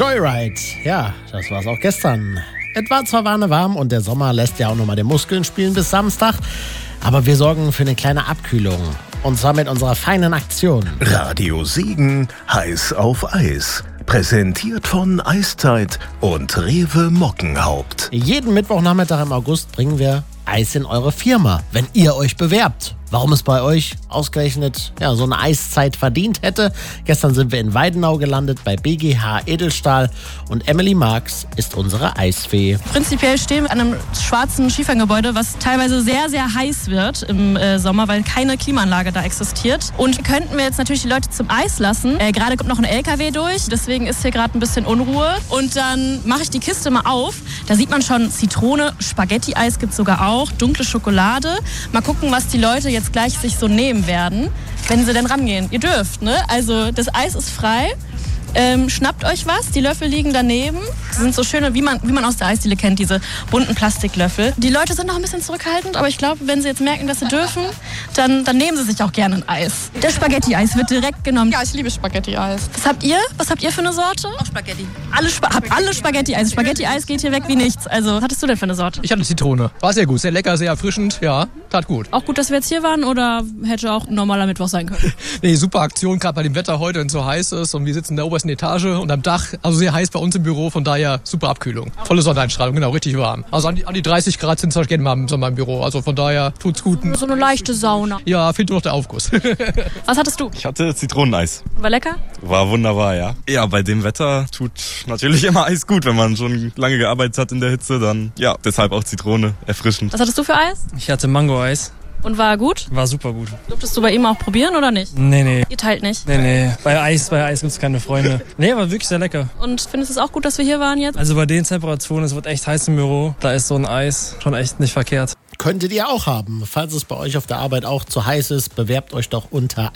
Joyride, ja, das war's auch gestern. Es war zwar warm und der Sommer lässt ja auch nochmal den Muskeln spielen bis Samstag, aber wir sorgen für eine kleine Abkühlung. Und zwar mit unserer feinen Aktion. Radio Siegen, heiß auf Eis. Präsentiert von Eiszeit und Rewe Mockenhaupt. Jeden Mittwochnachmittag im August bringen wir Eis in eure Firma, wenn ihr euch bewerbt. Warum es bei euch ausgerechnet so eine Eiszeit verdient hätte? Gestern sind wir in Weidenau gelandet bei BGH Edelstahl und Emily Marx ist unsere Eisfee. Prinzipiell stehen wir an einem schwarzen Schiefergebäude, was teilweise sehr, sehr heiß wird im Sommer, weil keine Klimaanlage da existiert. Und könnten wir jetzt natürlich die Leute zum Eis lassen. Gerade kommt noch ein LKW durch, deswegen ist hier gerade ein bisschen Unruhe. Und dann mache ich die Kiste mal auf. Da sieht man schon Zitrone, Spaghetti-Eis gibt es sogar auch, dunkle Schokolade. Mal gucken, was die Leute jetzt gleich sich so nehmen werden, wenn sie denn rangehen. Ihr dürft, ne? Also das Eis ist frei. Schnappt euch was, die Löffel liegen daneben. Das sind so schöne, wie man aus der Eisdiele kennt, diese bunten Plastiklöffel. Die Leute sind noch ein bisschen zurückhaltend, aber ich glaube, wenn sie jetzt merken, dass sie dürfen, dann nehmen sie sich auch gerne ein Eis. Der Spaghetti-Eis wird direkt genommen. Ja, ich liebe Spaghetti-Eis. Was habt ihr? Was habt ihr für eine Sorte? Auch Spaghetti. Habt alle Spaghetti-Eis. Spaghetti-Eis geht hier weg wie nichts. Also, was hattest du denn für eine Sorte? Ich hatte Zitrone. War sehr gut, sehr lecker, sehr erfrischend. Ja, tat gut. Auch gut, dass wir jetzt hier waren oder hätte auch ein normaler Mittwoch sein können? Nee, super Aktion, gerade bei dem Wetter heute, wenn es so heiß ist und wir sitzen in der obersten Etage und am Dach, also sehr heiß bei uns im Büro, von daher super Abkühlung. Volle Sonneneinstrahlung, genau, richtig warm. Also an die 30 Grad sind es gerne mal im Sommer im Büro, also von daher tut's gut. So eine leichte Sauna. Ja, fehlt nur noch der Aufguss. Was hattest du? Ich hatte Zitroneneis. War lecker? War wunderbar, ja. Ja, bei dem Wetter tut natürlich immer Eis gut, wenn man schon lange gearbeitet hat in der Hitze, dann ja, deshalb auch Zitrone, erfrischend. Was hattest du für Eis? Ich hatte Mango-Eis. Und war gut? War super gut. Durftest du bei ihm auch probieren oder nicht? Nee. Ihr teilt nicht? Nee. Bei Eis gibt's keine Freunde. Nee, war wirklich sehr lecker. Und findest du es auch gut, dass wir hier waren jetzt? Also bei den Temperaturen, es wird echt heiß im Büro. Da ist so ein Eis schon echt nicht verkehrt. Könntet ihr auch haben. Falls es bei euch auf der Arbeit auch zu heiß ist, bewerbt euch doch unter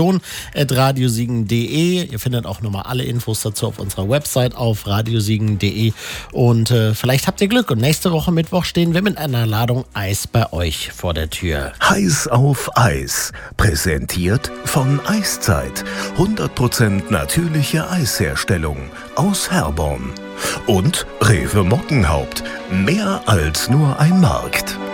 aktion@radiosiegen.de. Ihr findet auch nochmal alle Infos dazu auf unserer Website auf radiosiegen.de. Und vielleicht habt ihr Glück und nächste Woche Mittwoch stehen wir mit einer Ladung Eis bei euch vor der Tür. Heiß auf Eis. Präsentiert von Eiszeit. 100% natürliche Eisherstellung aus Herborn. Und Rewe Mockenhaupt. Mehr als nur ein Markt.